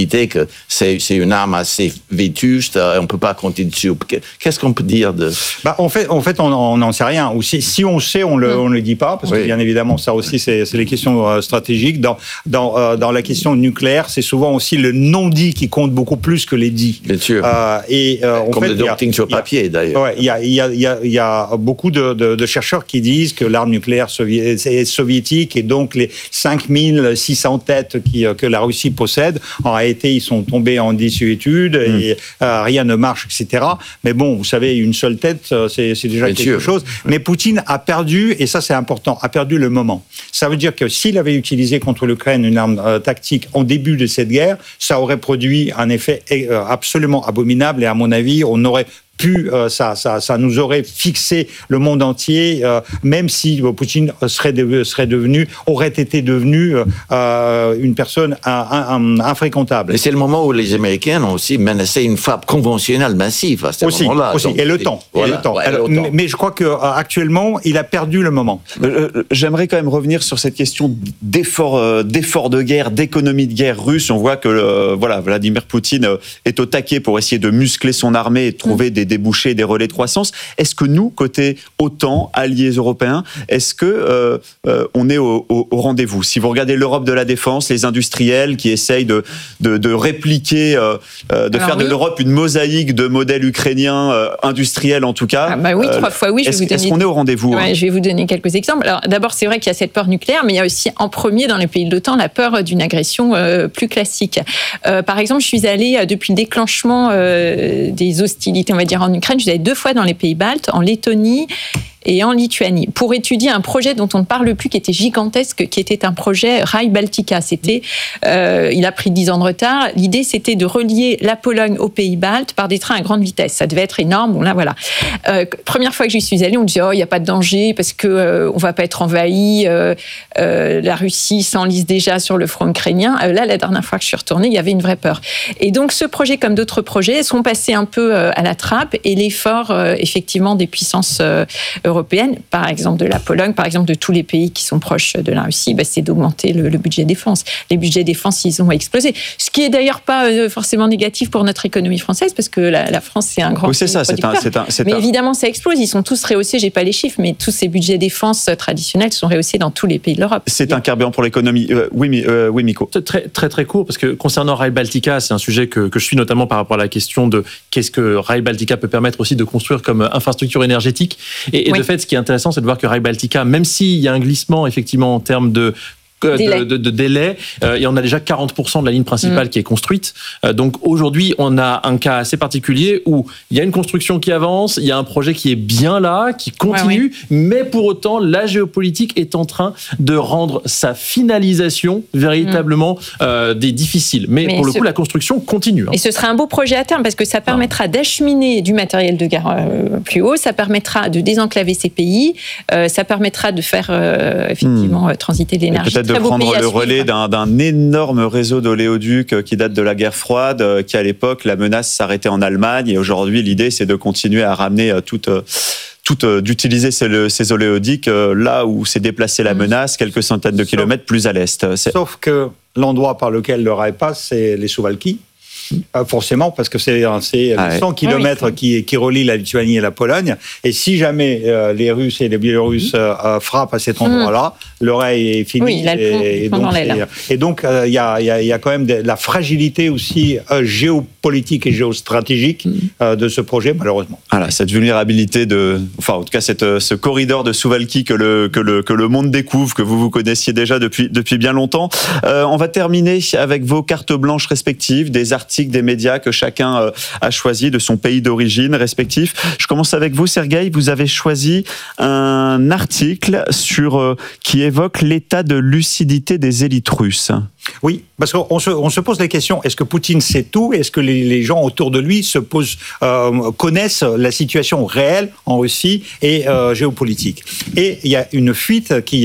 possibilité que c'est une arme assez vétuste, on ne peut pas compter dessus. Qu'est-ce qu'on peut dire de... En fait, on n'en sait rien. Ou si on sait, on le dit pas, parce que bien évidemment, ça aussi, c'est les questions stratégiques. Dans la question nucléaire, c'est souvent aussi le non-dit qui compte beaucoup plus que les dits. Bien sûr. Comme le doctrine sur papier, d'ailleurs. Ouais, il y a beaucoup de chercheurs qui disent que l'arme nucléaire est soviétique et donc les 5600 têtes que la Russie possède, en réalité, ils sont tombés en désuétude et rien ne marche, etc. Mais bon, vous savez, une seule tête, c'est déjà Bien quelque sûr. chose. Mais Poutine a perdu, et ça c'est important, a perdu le moment. Ça veut dire que s'il avait utilisé contre l'Ukraine une arme tactique en début de cette guerre, ça aurait produit un effet absolument abominable et à mon avis, on aurait ça nous aurait fixé le monde entier, même si Poutine aurait été devenu une personne infréquentable. Mais c'est le moment où les Américains ont aussi menacé une frappe conventionnelle massive à ce moment-là. Aussi. Et le temps. Mais je crois qu'actuellement, il a perdu le moment. J'aimerais quand même revenir sur cette question d'effort de guerre, d'économie de guerre russe. On voit que Vladimir Poutine est au taquet pour essayer de muscler son armée et de trouver des débouchés, des relais de croissance. Est-ce que nous, côté OTAN, alliés européens, est-ce que on est au rendez-vous? Si vous regardez l'Europe de la défense, les industriels qui essayent de répliquer, faire de l'Europe une mosaïque de modèles ukrainiens industriels en tout cas. Oui, 3 fois oui. Est-ce qu'on est au rendez-vous? Je vais vous donner quelques exemples. Alors, d'abord, c'est vrai qu'il y a cette peur nucléaire, mais il y a aussi en premier dans les pays de l'OTAN la peur d'une agression plus classique. Par exemple, je suis allée depuis le déclenchement des hostilités, on va dire en Ukraine, je suis allée 2 fois dans les pays baltes, en Lettonie et en Lituanie, pour étudier un projet dont on ne parle plus, qui était gigantesque, qui était un projet Rail Baltica. Il a pris 10 ans de retard. L'idée, c'était de relier la Pologne aux pays baltes par des trains à grande vitesse. Ça devait être énorme. Bon, là, voilà. Première fois que j'y suis allée, on me disait, il n'y a pas de danger parce qu'on ne va pas être envahi. La Russie s'enlise déjà sur le front ukrainien. Là, la dernière fois que je suis retournée, il y avait une vraie peur. Et donc, ce projet, comme d'autres projets, sont passés un peu à la trappe, et l'effort, effectivement, des puissances européennes, par exemple de la Pologne, par exemple de tous les pays qui sont proches de la Russie, c'est d'augmenter le budget défense. Les budgets défense, ils ont explosé. Ce qui est d'ailleurs pas forcément négatif pour notre économie française, parce que la France, c'est un grand pays producteur. Mais évidemment, ça explose. Ils sont tous rehaussés. J'ai pas les chiffres, mais tous ces budgets défense traditionnels sont rehaussés dans tous les pays de l'Europe. C'est un carburant pour l'économie. Oui, Miko. Très, très, très court, parce que concernant Rail Baltica, c'est un sujet que je suis notamment par rapport à la question de qu'est-ce que Rail Baltica peut permettre aussi de construire comme infrastructure énergétique. Et de fait, ce qui est intéressant, c'est de voir que Rail Baltica, même s'il y a un glissement effectivement en termes de délai, et on a déjà 40% de la ligne principale qui est construite. Donc aujourd'hui, on a un cas assez particulier où il y a une construction qui avance, il y a un projet qui est bien là, qui continue, mais pour autant, la géopolitique est en train de rendre sa finalisation véritablement difficile. Mais pour le coup, la construction continue. Et ce sera un beau projet à terme, parce que ça permettra d'acheminer du matériel de guerre plus haut, ça permettra de désenclaver ces pays, ça permettra de faire effectivement transiter de l'énergie. De prendre le relais d'un énorme réseau d'oléoducs qui date de la guerre froide, qui à l'époque, la menace s'arrêtait en Allemagne, et aujourd'hui, l'idée, c'est de continuer à ramener d'utiliser ces oléoducs là où s'est déplacée la menace, quelques centaines de kilomètres plus à l'est. Sauf que l'endroit par lequel le rail passe, c'est les Suwałki. Forcément, parce que c'est 100 kilomètres qui relient la Lituanie et la Pologne. Et si jamais les Russes et les Biélorusses frappent à cet endroit-là, le rail est fini. Oui, il a le pont et donc, il y a quand même la fragilité aussi géopolitique et géostratégique de ce projet, malheureusement. Voilà, cette vulnérabilité en tout cas, ce corridor de Suwałki que le monde découvre, que vous connaissiez déjà depuis bien longtemps. On va terminer avec vos cartes blanches respectives, des articles, des médias que chacun a choisi de son pays d'origine respectif. Je commence avec vous, Sergueï. Vous avez choisi un article qui évoque l'état de lucidité des élites russes. Oui, parce qu'on se pose la question, est-ce que Poutine sait tout? Est-ce que les gens autour de lui connaissent la situation réelle en Russie et géopolitique? Et il y a une fuite qui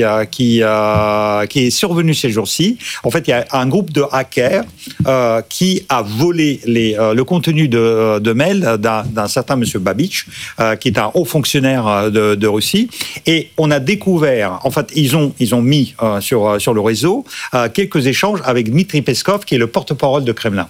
est survenue ces jours-ci. En fait, il y a un groupe de hackers qui a volé le contenu de mail d'un certain monsieur Babich, qui est un haut fonctionnaire de Russie. Et on a découvert, en fait, ils ont mis sur le réseau quelques échanges avec Dmitri Peskov, qui est le porte-parole de Kremlin.